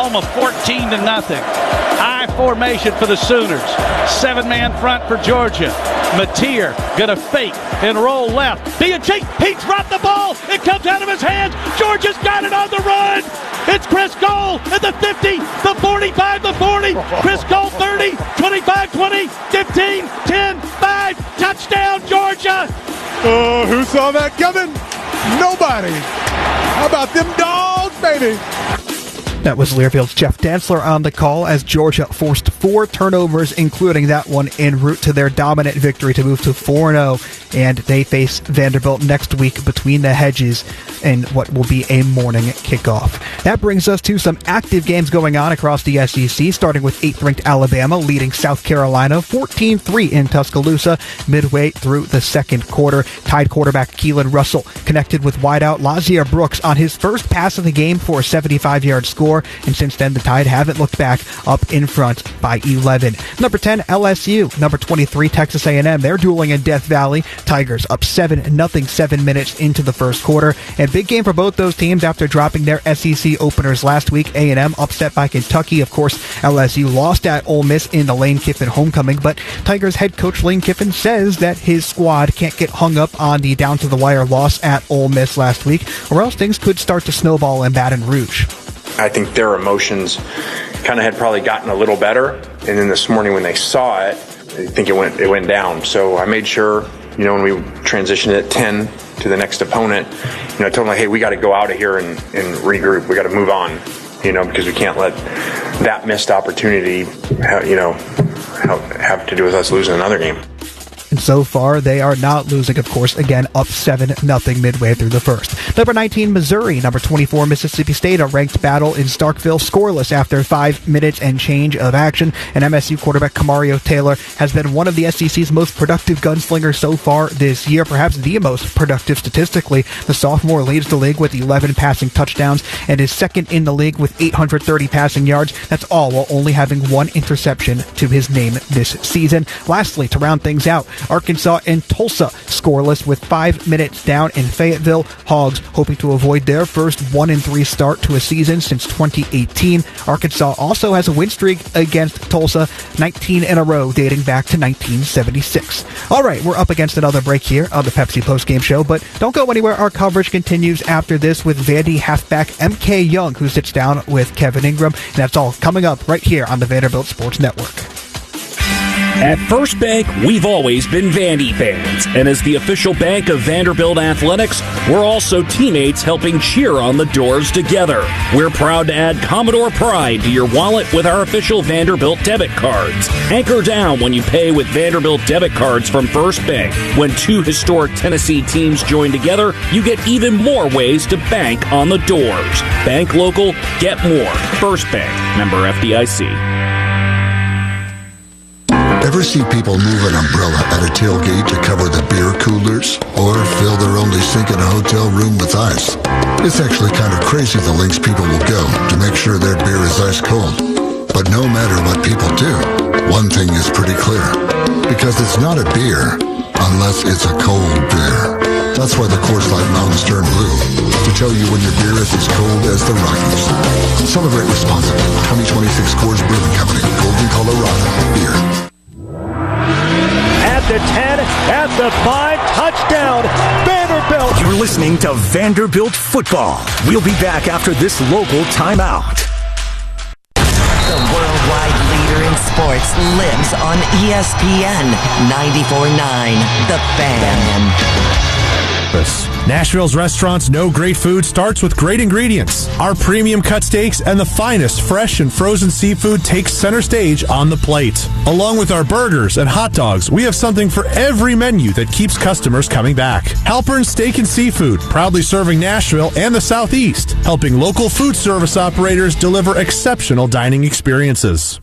Oklahoma 14-0. I formation for the Sooners. 7-man front for Georgia. Mateer gonna fake and roll left. B&G, he dropped the ball. It comes out of his hands. Georgia's got it on the run. It's Chris Cole at the 50, the 45, the 40. Chris Cole 30, 25, 20, 15, 10, 5. Touchdown, Georgia. Oh, who saw that coming? Nobody. How about them dogs, baby? That was Learfield's Jeff Dantzler on the call as Georgia forced 4 turnovers, including that one en route to their dominant victory to move to 4-0. And they face Vanderbilt next week between the hedges in what will be a morning kickoff. That brings us to some active games going on across the SEC, starting with 8th-ranked Alabama leading South Carolina 14-3 in Tuscaloosa midway through the second quarter. Tide quarterback Keelan Russell connected with wideout Lazier Brooks on his first pass of the game for a 75-yard score, and since then the Tide haven't looked back, up in front by 11. Number 10, LSU. Number 23, Texas A&M. They're dueling in Death Valley. Tigers up 7-0 7 minutes into the first quarter. And big game for both those teams after dropping their SEC openers last week. A&M upset by Kentucky. Of course, LSU lost at Ole Miss in the Lane Kiffin homecoming, but Tigers head coach Lane Kiffin says that his squad can't get hung up on the down-to-the-wire loss at Ole Miss last week, or else things could start to snowball in Baton Rouge. I think their emotions kind of had probably gotten a little better, and then this morning when they saw it, I think it went down. So I made sure, when we transitioned at 10 to the next opponent, I told them, like, hey, we got to go out of here and regroup. We got to move on, because we can't let that missed opportunity, have to do with us losing another game. And so far, they are not losing, of course, again, up 7-0 midway through the first. Number 19, Missouri. Number 24, Mississippi State. A ranked battle in Starkville, scoreless after 5 minutes and change of action. And MSU quarterback Kamario Taylor has been one of the SEC's most productive gunslingers so far this year, perhaps the most productive statistically. The sophomore leads the league with 11 passing touchdowns and is second in the league with 830 passing yards. That's all while only having 1 interception to his name this season. Lastly, to round things out, Arkansas and Tulsa scoreless with 5 minutes down in Fayetteville. Hogs hoping to avoid their first 1-3 start to a season since 2018. Arkansas also has a win streak against Tulsa, 19 in a row dating back to 1976. All right, we're up against another break here on the Pepsi Postgame Show, but don't go anywhere. Our coverage continues after this with Vandy halfback MK Young, who sits down with Kevin Ingram, and that's all coming up right here on the Vanderbilt Sports Network. At First Bank, we've always been Vandy fans, and as the official bank of Vanderbilt Athletics, we're also teammates helping cheer on the Doors together. We're proud to add Commodore Pride to your wallet with our official Vanderbilt debit cards. Anchor down when you pay with Vanderbilt debit cards from First Bank. When 2 historic Tennessee teams join together, you get even more ways to bank on the Doors. Bank local, get more. First Bank, member FDIC. Ever see people move an umbrella at a tailgate to cover the beer coolers? Or fill their only sink in a hotel room with ice? It's actually kind of crazy the lengths people will go to make sure their beer is ice cold. But no matter what people do, one thing is pretty clear. Because it's not a beer unless it's a cold beer. That's why the Coors Light Mountains turn blue. To tell you when your beer is as cold as the Rockies. Celebrate responsibly. 2026 Coors Brewing Company. Golden, Colorado. Beer. At the 10, at the 5, touchdown, Vanderbilt. You're listening to Vanderbilt Football. We'll be back after this local timeout. The worldwide leader in sports lives on ESPN 94.9, The Fan. Nashville's restaurants know great food starts with great ingredients. Our premium cut steaks and the finest fresh and frozen seafood takes center stage on the plate. Along with our burgers and hot dogs, we have something for every menu that keeps customers coming back. Halpern Steak and Seafood, proudly serving Nashville and the Southeast, helping local food service operators deliver exceptional dining experiences.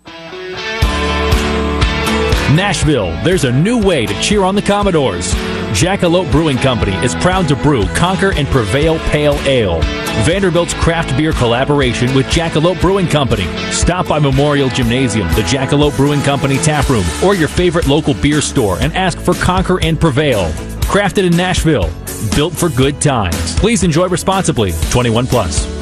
Nashville, there's a new way to cheer on the Commodores. Jackalope Brewing Company is proud to brew Conquer and Prevail Pale Ale, Vanderbilt's craft beer collaboration with Jackalope Brewing Company. Stop by Memorial Gymnasium, the Jackalope Brewing Company tap room, or your favorite local beer store and ask for Conquer and Prevail. Crafted in Nashville, built for good times. Please enjoy responsibly. 21 plus.